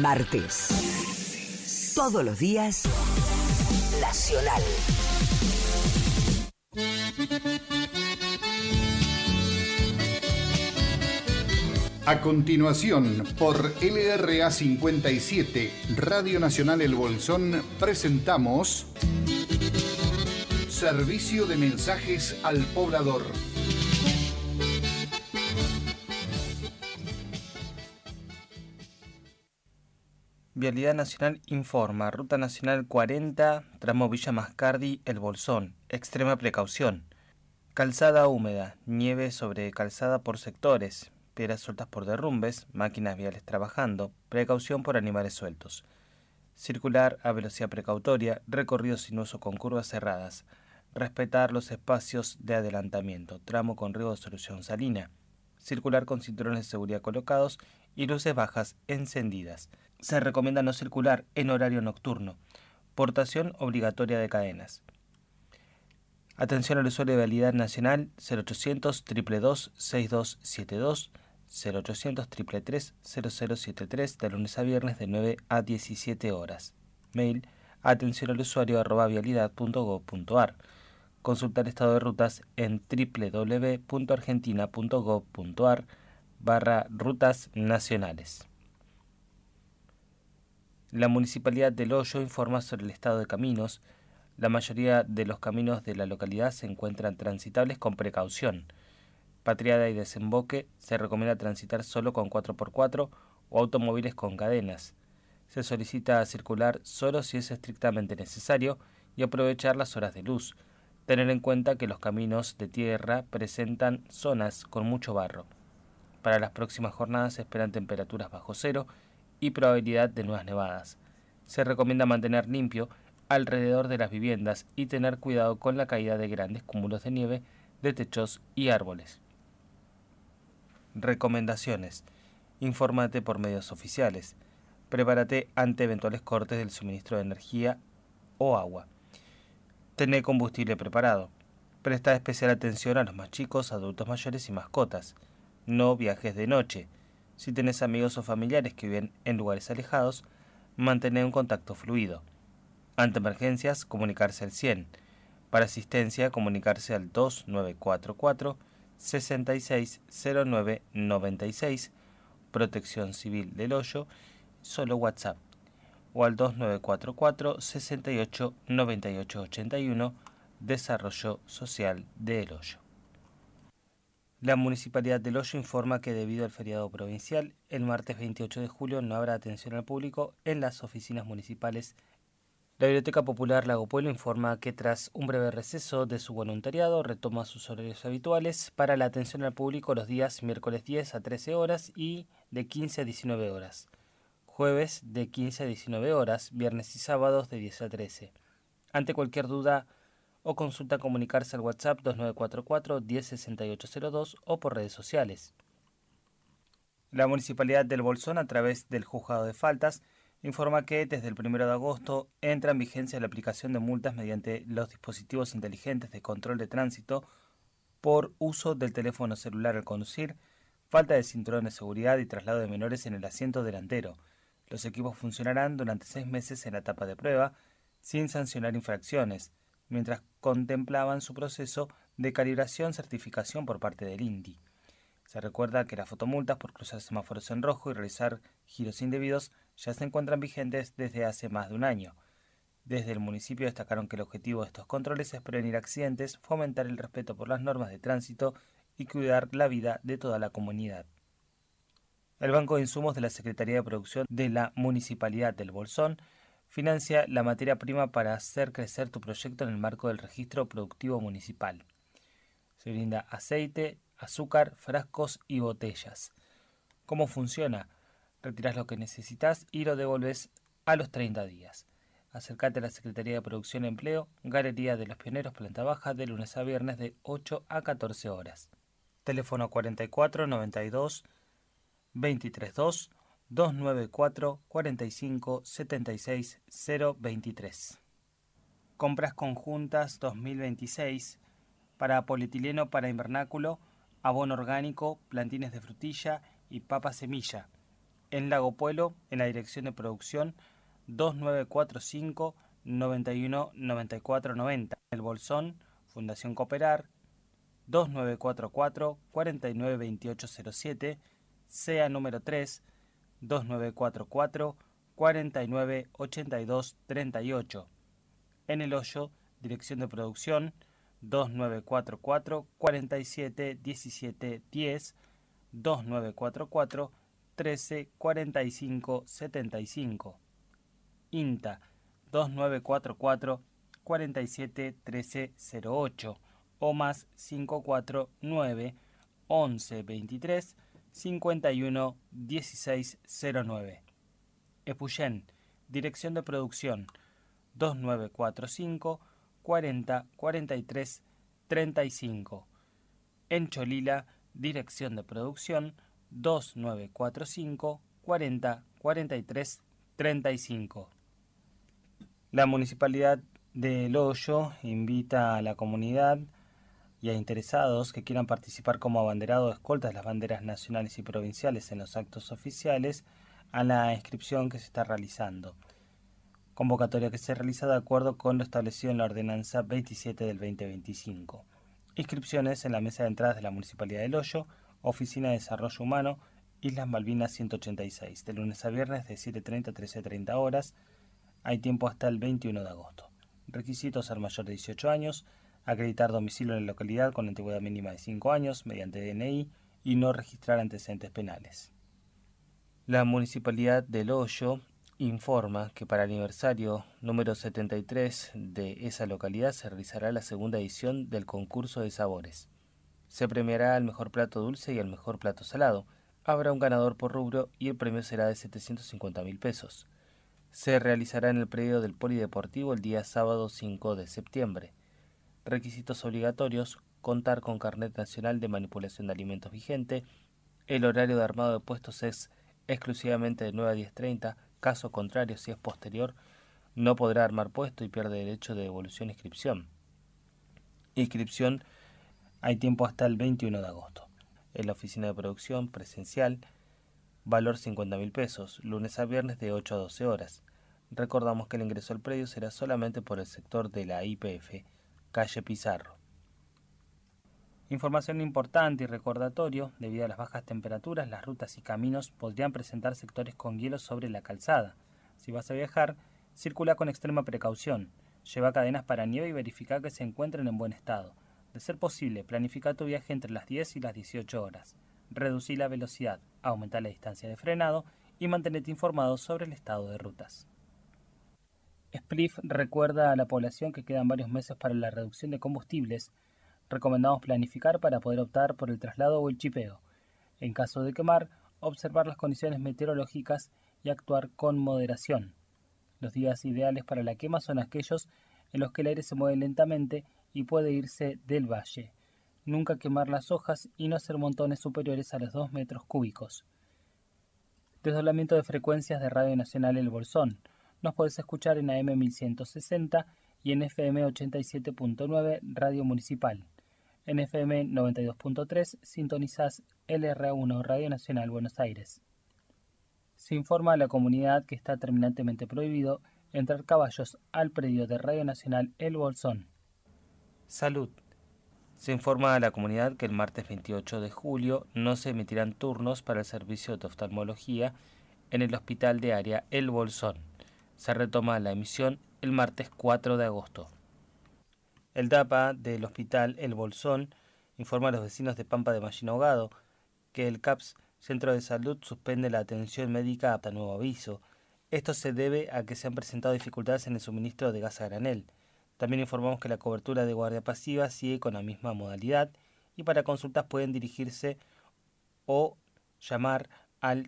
Martes. Todos los días, Nacional. A continuación, por LRA 57, Radio Nacional El Bolsón, presentamos Servicio de Mensajes al Poblador. Vialidad Nacional informa, Ruta Nacional 40, tramo Villa Mascardi, El Bolsón, extrema precaución. Calzada húmeda, nieve sobre calzada por sectores, piedras sueltas por derrumbes, máquinas viales trabajando, precaución por animales sueltos. Circular a velocidad precautoria, recorrido sinuoso con curvas cerradas. Respetar los espacios de adelantamiento, tramo con riesgo de solución salina. Circular con cinturones de seguridad colocados y luces bajas encendidas. Se recomienda no circular en horario nocturno. Portación obligatoria de cadenas. Atención al usuario de Vialidad Nacional 0800 222 6272, 0800 333 0073, de lunes a viernes de 9 a 17 horas. Mail atencionalusuario@vialidad.gov.ar. Consultar estado de rutas en www.argentina.gov.ar/rutas nacionales. La Municipalidad del Hoyo informa sobre el estado de caminos. La mayoría de los caminos de la localidad se encuentran transitables con precaución. Patriada y desemboque se recomienda transitar solo con 4x4 o automóviles con cadenas. Se solicita circular solo si es estrictamente necesario y aprovechar las horas de luz. Tener en cuenta que los caminos de tierra presentan zonas con mucho barro. Para las próximas jornadas se esperan temperaturas bajo cero y probabilidad de nuevas nevadas. Se recomienda mantener limpio alrededor de las viviendas y tener cuidado con la caída de grandes cúmulos de nieve de techos y árboles. Recomendaciones. Infórmate por medios oficiales. Prepárate ante eventuales cortes del suministro de energía o agua. Tener combustible preparado. Presta especial atención a los más chicos, adultos mayores y mascotas. No viajes de noche. Si tenés amigos o familiares que viven en lugares alejados, mantener un contacto fluido. Ante emergencias, comunicarse al 100. Para asistencia, comunicarse al 2944 660996, Protección Civil del Hoyo, solo WhatsApp, o al 2944 689881, Desarrollo Social de El Hoyo. La Municipalidad del Hoyo informa que debido al feriado provincial, el martes 28 de julio no habrá atención al público en las oficinas municipales. La Biblioteca Popular Lago Pueblo informa que tras un breve receso de su voluntariado retoma sus horarios habituales para la atención al público los días miércoles 10 a 13 horas y de 15 a 19 horas, jueves de 15 a 19 horas, viernes y sábados de 10 a 13. Ante cualquier duda o consulta, comunicarse al WhatsApp 2944 106802 o por redes sociales. La Municipalidad del Bolsón, a través del Juzgado de Faltas, informa que desde el 1 de agosto entra en vigencia la aplicación de multas mediante los dispositivos inteligentes de control de tránsito por uso del teléfono celular al conducir, falta de cinturón de seguridad y traslado de menores en el asiento delantero. Los equipos funcionarán durante 6 meses en la etapa de prueba, sin sancionar infracciones, mientras contemplaban su proceso de calibración-certificación por parte del INDI. Se recuerda que las fotomultas por cruzar semáforos en rojo y realizar giros indebidos ya se encuentran vigentes desde hace más de un año. Desde el municipio destacaron que el objetivo de estos controles es prevenir accidentes, fomentar el respeto por las normas de tránsito y cuidar la vida de toda la comunidad. El Banco de Insumos de la Secretaría de Producción de la Municipalidad del Bolsón financia la materia prima para hacer crecer tu proyecto en el marco del registro productivo municipal. Se brinda aceite, azúcar, frascos y botellas. ¿Cómo funciona? Retirás lo que necesitas y lo devolves a los 30 días. Acércate a la Secretaría de Producción y Empleo, Galería de los Pioneros, planta baja, de lunes a viernes de 8 a 14 horas. Teléfono 44 92 232 294 45 76 023. Compras conjuntas 2026 para polietileno para invernáculo, abono orgánico, plantines de frutilla y papa semilla. en Lago Puelo, en la dirección de producción 2945 91 94 90. El Bolsón, Fundación Cooperar, 2944 49 28 07, SEA número 3, 2944 49 82 38. En El Hoyo, dirección de producción 2944 47 17 10, 2944 13 45 75. INTA 2944 47 13 08 o más 549 11 23 51 16 09. Epuyén, dirección de producción 2945 40 43 35. En Cholila, dirección de producción 2945 40 43 35. La Municipalidad de El Hoyo invita a la comunidad y a interesados que quieran participar como abanderado o escolta de las banderas nacionales y provinciales en los actos oficiales a la inscripción que se está realizando. Convocatoria que se realiza de acuerdo con lo establecido en la Ordenanza 27 del 2025. Inscripciones en la mesa de entradas de la Municipalidad del Hoyo, Oficina de Desarrollo Humano, Islas Malvinas 186, de lunes a viernes de 7:30 a 13:30 horas. Hay tiempo hasta el 21 de agosto. Requisitos: ser mayor de 18 años, acreditar domicilio en la localidad con antigüedad mínima de 5 años mediante DNI y no registrar antecedentes penales. La Municipalidad del Hoyo informa que para el aniversario número 73 de esa localidad se realizará la segunda edición del concurso de sabores. Se premiará al mejor plato dulce y al mejor plato salado. Habrá un ganador por rubro y el premio será de 750.000 pesos. Se realizará en el predio del Polideportivo el día sábado 5 de septiembre. Requisitos obligatorios: contar con carnet nacional de manipulación de alimentos vigente. El horario de armado de puestos es exclusivamente de 9 a 10:30. Caso contrario, si es posterior, no podrá armar puesto y pierde derecho de devolución e inscripción. Inscripción, hay tiempo hasta el 21 de agosto. En la oficina de producción presencial, valor 50.000 pesos, lunes a viernes de 8 a 12 horas. Recordamos que el ingreso al predio será solamente por el sector de la IPF, calle Pizarro. Información importante y recordatorio: debido a las bajas temperaturas, las rutas y caminos podrían presentar sectores con hielo sobre la calzada. Si vas a viajar, circula con extrema precaución. Lleva cadenas para nieve y verifica que se encuentren en buen estado. De ser posible, planifica tu viaje entre las 10 y las 18 horas. Reducí la velocidad, aumenta la distancia de frenado y mantenete informado sobre el estado de rutas. SPLIF recuerda a la población que quedan varios meses para la reducción de combustibles. Recomendamos planificar para poder optar por el traslado o el chipeo. En caso de quemar, observar las condiciones meteorológicas y actuar con moderación. Los días ideales para la quema son aquellos en los que el aire se mueve lentamente y puede irse del valle. Nunca quemar las hojas y no hacer montones superiores a los 2 metros cúbicos. Desdoblamiento de frecuencias de Radio Nacional El Bolsón. Nos podés escuchar en AM 1160 y en FM 87.9 Radio Municipal. En FM 92.3 sintonizás LRA1 Radio Nacional Buenos Aires. Se informa a la comunidad que está terminantemente prohibido entrar caballos al predio de Radio Nacional El Bolsón. Salud. Se informa a la comunidad que el martes 28 de julio no se emitirán turnos para el servicio de oftalmología en el Hospital de Área El Bolsón. Se retoma la emisión el martes 4 de agosto. El DAPA del Hospital El Bolsón informa a los vecinos de Pampa de Mallina Ahogado que el CAPS, Centro de Salud, suspende la atención médica hasta nuevo aviso. Esto se debe a que se han presentado dificultades en el suministro de gas a granel. También informamos que la cobertura de guardia pasiva sigue con la misma modalidad y para consultas pueden dirigirse o llamar al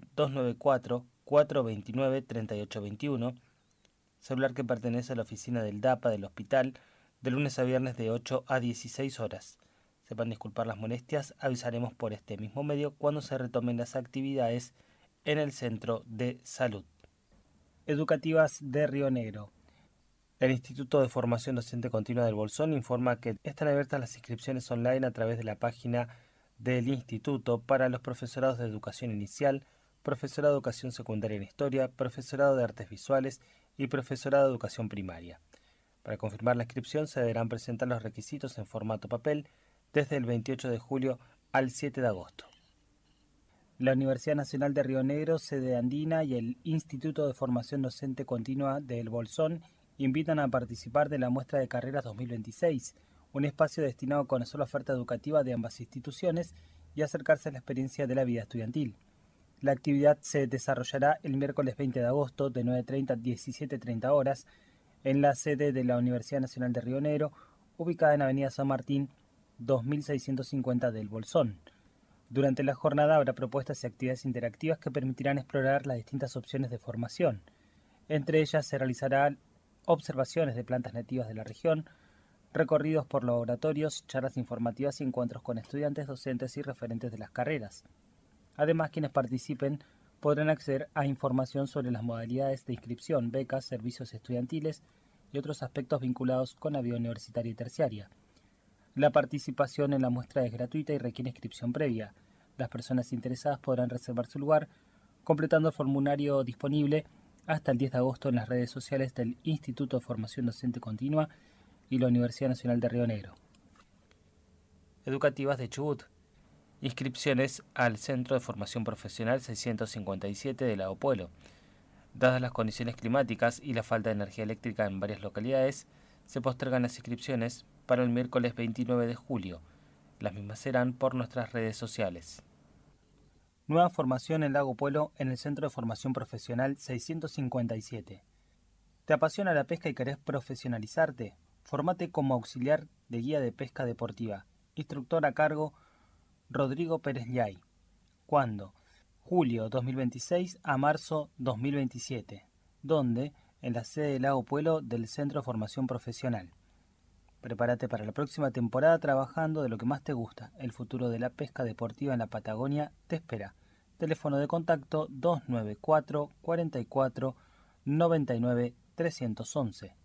294-429-3821, celular que pertenece a la oficina del DAPA del hospital, de lunes a viernes de 8 a 16 horas. Sepan disculpar las molestias, avisaremos por este mismo medio cuando se retomen las actividades en el centro de salud. Educativas de Río Negro. El Instituto de Formación Docente Continua del Bolsón informa que están abiertas las inscripciones online a través de la página del Instituto para los profesorados de educación inicial, profesorado de educación secundaria en historia, profesorado de artes visuales y profesorado de educación primaria. Para confirmar la inscripción se deberán presentar los requisitos en formato papel desde el 28 de julio al 7 de agosto. La Universidad Nacional de Río Negro, sede andina, y el Instituto de Formación Docente Continua de El Bolsón invitan a participar de la Muestra de Carreras 2026, un espacio destinado a conocer la oferta educativa de ambas instituciones y acercarse a la experiencia de la vida estudiantil. La actividad se desarrollará el miércoles 20 de agosto de 9:30 a 17:30 horas en la sede de la Universidad Nacional de Río Negro, ubicada en Avenida San Martín 2650 del Bolsón. Durante la jornada habrá propuestas y actividades interactivas que permitirán explorar las distintas opciones de formación. Entre ellas se realizarán observaciones de plantas nativas de la región, recorridos por laboratorios, charlas informativas y encuentros con estudiantes, docentes y referentes de las carreras. Además, quienes participen podrán acceder a información sobre las modalidades de inscripción, becas, servicios estudiantiles y otros aspectos vinculados con la vida universitaria y terciaria. La participación en la muestra es gratuita y requiere inscripción previa. Las personas interesadas podrán reservar su lugar completando el formulario disponible hasta el 10 de agosto en las redes sociales del Instituto de Formación Docente Continua y la Universidad Nacional de Río Negro. Educativas de Chubut. Inscripciones al Centro de Formación Profesional 657 de Lago Puelo. Dadas las condiciones climáticas y la falta de energía eléctrica en varias localidades, se postergan las inscripciones para el miércoles 29 de julio. Las mismas serán por nuestras redes sociales. Nueva formación en Lago Puelo en el Centro de Formación Profesional 657. ¿Te apasiona la pesca y querés profesionalizarte? Formate como auxiliar de guía de pesca deportiva. Instructor a cargo Rodrigo Pérez Llay. ¿Cuándo? Julio 2026 a marzo 2027. ¿Dónde? En la sede de Lago Puelo del Centro de Formación Profesional. Prepárate para la próxima temporada trabajando de lo que más te gusta. El futuro de la pesca deportiva en la Patagonia te espera. Teléfono de contacto 294 44 99 311.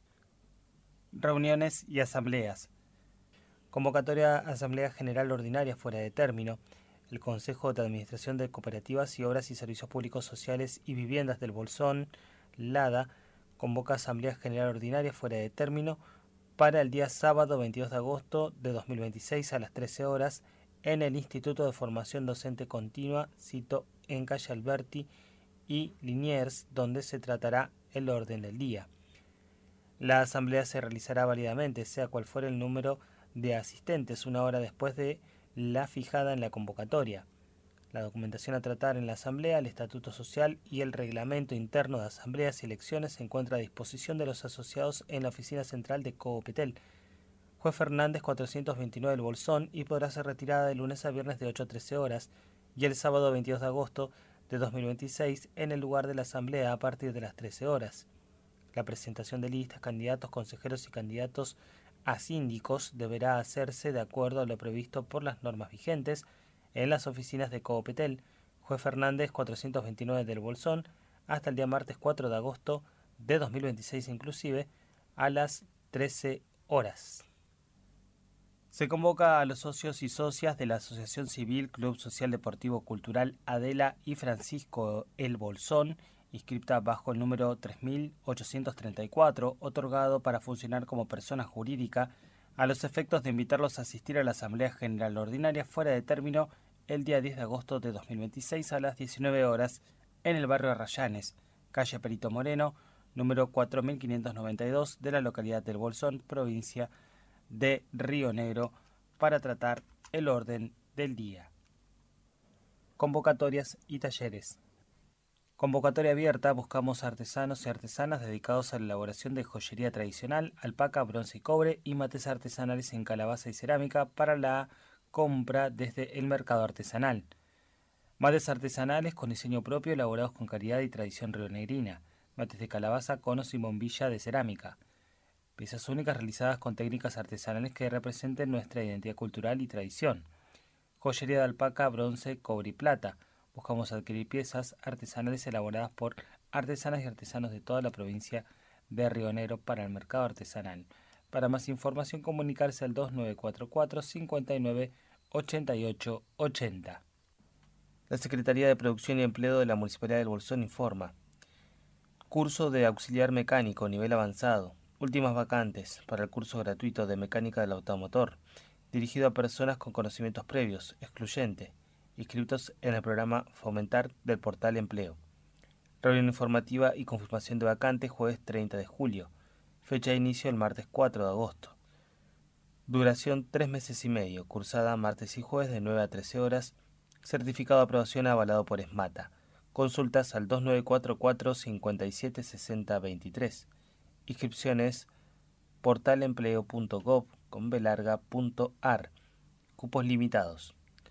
Reuniones y asambleas. Convocatoria a Asamblea General Ordinaria fuera de término. El Consejo de Administración de Cooperativas y Obras y Servicios Públicos Sociales y Viviendas del Bolsón, LADA, convoca Asamblea General Ordinaria fuera de término para el día sábado 22 de agosto de 2026 a las 13 horas en el Instituto de Formación Docente Continua, cito en calle Alberti y Liniers, donde se tratará el orden del día. La asamblea se realizará válidamente, sea cual fuera el número de asistentes, una hora después de la fijada en la convocatoria. La documentación a tratar en la asamblea, el estatuto social y el reglamento interno de asambleas y elecciones se encuentra a disposición de los asociados en la oficina central de Coopetel, Juez Fernández 429 del Bolsón, y podrá ser retirada de lunes a viernes de 8 a 13 horas y el sábado 22 de agosto de 2026 en el lugar de la asamblea a partir de las 13 horas. La presentación de listas, candidatos, consejeros y candidatos a síndicos deberá hacerse de acuerdo a lo previsto por las normas vigentes en las oficinas de Coopetel, Juez Fernández 429 del Bolsón, hasta el día martes 4 de agosto de 2026 inclusive, a las 13 horas. Se convoca a los socios y socias de la Asociación Civil Club Social Deportivo Cultural Adela y Francisco El Bolsón, inscripta bajo el número 3834, otorgado para funcionar como persona jurídica, a los efectos de invitarlos a asistir a la Asamblea General Ordinaria fuera de término el día 10 de agosto de 2026 a las 19 horas en el barrio Arrayanes, calle Perito Moreno, número 4592 de la localidad del Bolsón, provincia de Río Negro, para tratar el orden del día. Convocatorias y talleres. Convocatoria abierta, buscamos artesanos y artesanas dedicados a la elaboración de joyería tradicional, alpaca, bronce y cobre y mates artesanales en calabaza y cerámica para la compra desde el mercado artesanal. Mates artesanales con diseño propio elaborados con calidad y tradición rionegrina. Mates de calabaza, conos y bombilla de cerámica. Piezas únicas realizadas con técnicas artesanales que representen nuestra identidad cultural y tradición. Joyería de alpaca, bronce, cobre y plata. Buscamos adquirir piezas artesanales elaboradas por artesanas y artesanos de toda la provincia de Río Negro para el mercado artesanal. Para más información, comunicarse al 2944 59 88 80. La Secretaría de Producción y Empleo de la Municipalidad del Bolsón informa. Curso de auxiliar mecánico, nivel avanzado. Últimas vacantes para el curso gratuito de mecánica del automotor, dirigido a personas con conocimientos previos, excluyente, inscritos en el programa Fomentar del Portal Empleo. Reunión informativa y confirmación de vacantes jueves 30 de julio. Fecha de inicio el martes 4 de agosto. Duración 3 meses y medio, cursada martes y jueves de 9 a 13 horas. Certificado de aprobación avalado por ESMATA. Consultas al 2944 57 60 23. Inscripciones portalempleo.gov.ar. Cupos limitados.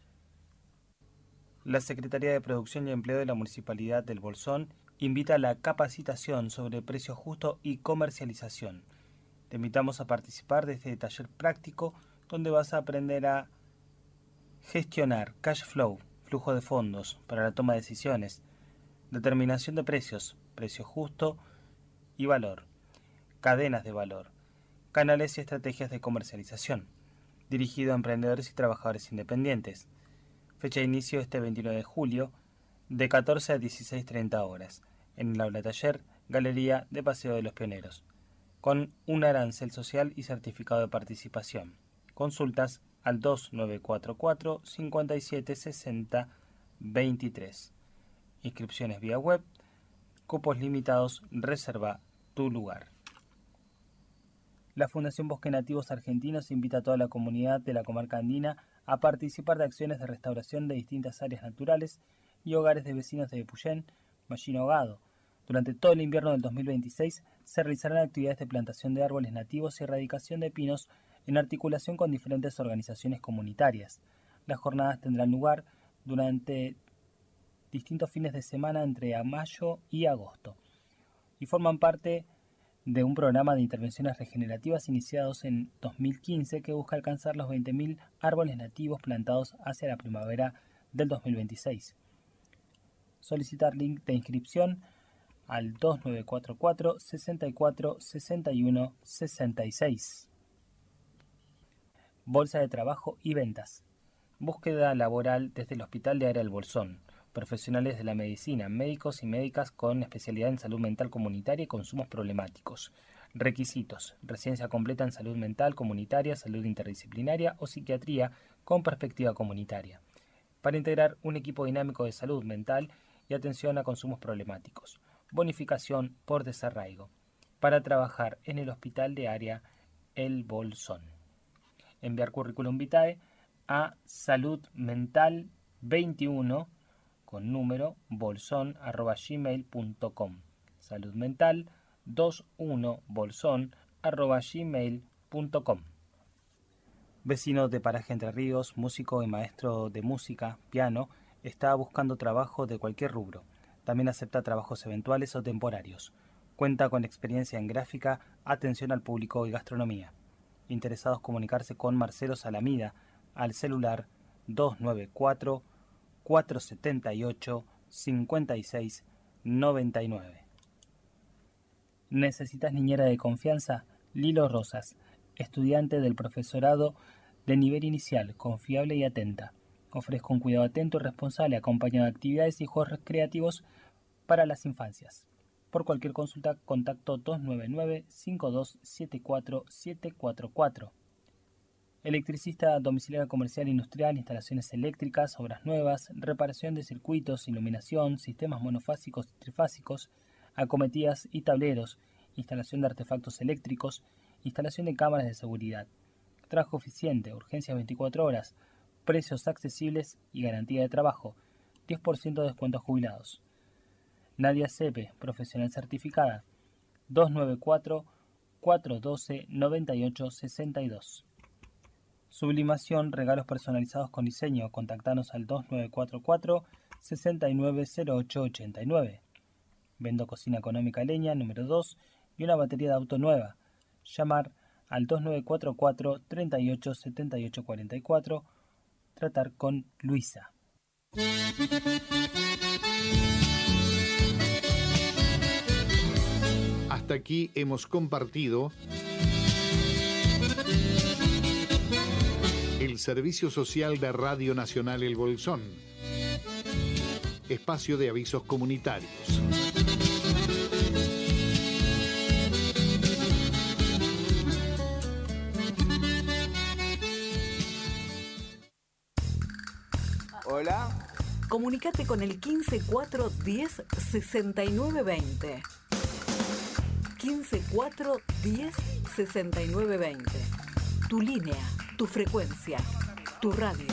La Secretaría de Producción y Empleo de la Municipalidad del Bolsón invita a la capacitación sobre precio justo y comercialización. Te invitamos a participar de este taller práctico donde vas a aprender a gestionar cash flow, flujo de fondos para la toma de decisiones, determinación de precios, precio justo y valor, cadenas de valor, canales y estrategias de comercialización, dirigido a emprendedores y trabajadores independientes. Fecha de inicio este 29 de julio, de 14 a 16:30 horas, en el aula taller, Galería de Paseo de los Pioneros, con un arancel social y certificado de participación. Consultas al 2944 57 60 23. Inscripciones vía web, cupos limitados, reserva tu lugar. La Fundación Bosques Nativos Argentinos invita a toda la comunidad de la comarca andina a participar de acciones de restauración de distintas áreas naturales y hogares de vecinos de Epuyén, Mallino Gado. Durante todo el invierno del 2026 se realizarán actividades de plantación de árboles nativos y erradicación de pinos en articulación con diferentes organizaciones comunitarias. Las jornadas tendrán lugar durante distintos fines de semana entre mayo y agosto y forman parte de un programa de intervenciones regenerativas iniciados en 2015 que busca alcanzar los 20.000 árboles nativos plantados hacia la primavera del 2026. Solicitar link de inscripción al 2944 64 61 66. Bolsa de trabajo y ventas. Búsqueda laboral desde el Hospital de Área del Bolsón. Profesionales de la medicina, médicos y médicas con especialidad en salud mental comunitaria y consumos problemáticos. Requisitos: residencia completa en salud mental comunitaria, salud interdisciplinaria o psiquiatría con perspectiva comunitaria. Para integrar un equipo dinámico de salud mental y atención a consumos problemáticos. Bonificación por desarraigo. Para trabajar en el Hospital de Área El Bolsón. Enviar currículum vitae a saludmental21 con número bolson@gmail.com. saludmental21bolson@gmail.com. Vecino de Paraje Entre Ríos, músico y maestro de música, piano, está buscando trabajo de cualquier rubro. También acepta trabajos eventuales o temporarios. Cuenta con experiencia en gráfica, atención al público y gastronomía. Interesados comunicarse con Marcelo Salamida al celular 294 478 56 99. ¿Necesitas niñera de confianza? Lilo Rosas, estudiante del profesorado de nivel inicial, confiable y atenta. Ofrezco un cuidado atento y responsable acompañado de actividades y juegos recreativos para las infancias. Por cualquier consulta, contacto 299-5274-744. Electricista domiciliario comercial industrial, instalaciones eléctricas, obras nuevas, reparación de circuitos, iluminación, sistemas monofásicos y trifásicos, acometidas y tableros, instalación de artefactos eléctricos, instalación de cámaras de seguridad. Trabajo eficiente, urgencias 24 horas, precios accesibles y garantía de trabajo, 10% de descuento a jubilados. Nadia Cepe, profesional certificada, 294-412-9862. Sublimación, regalos personalizados con diseño. Contactanos al 2944-690889. Vendo cocina económica leña, número 2, y una batería de auto nueva. Llamar al 2944-387844. Tratar con Luisa. Hasta aquí hemos compartido el Servicio Social de Radio Nacional El Bolsón. espacio de avisos comunitarios. Hola. Comunicate con el 154 10 69 20. 154 10 69 20. Tu línea, tu frecuencia, tu radio.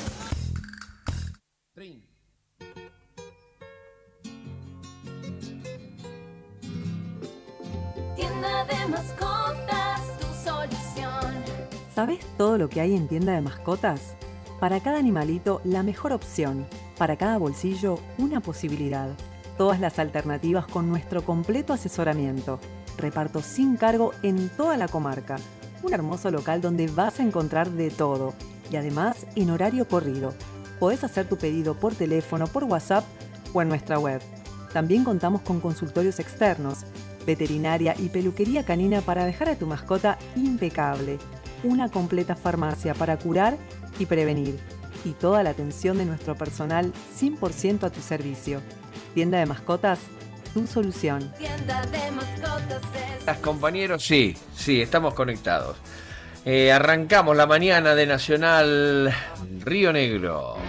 Tienda de mascotas, tu solución. ¿Sabés todo lo que hay en tienda de mascotas? Para cada animalito, la mejor opción. Para cada bolsillo, una posibilidad. Todas las alternativas con nuestro completo asesoramiento. Reparto sin cargo en toda la comarca. Un hermoso local donde vas a encontrar de todo. Y además, en horario corrido. Podés hacer tu pedido por teléfono, por WhatsApp o en nuestra web. También contamos con consultorios externos, veterinaria y peluquería canina para dejar a tu mascota impecable. Una completa farmacia para curar y prevenir. Y toda la atención de nuestro personal 100% a tu servicio. Tienda de mascotas, tu solución. Tienda de mascotas ¿Estás, compañeros? Sí, estamos conectados. Arrancamos la mañana de Nacional Río Negro.